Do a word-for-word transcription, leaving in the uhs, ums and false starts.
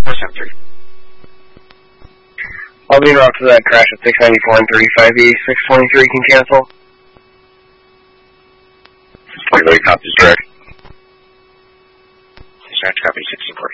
four seven three. I'll be en route to that crash at six ninety-four and thirty-five E. six twenty-three can cancel. Relay copies direct. Dispatch copy sixteen forty.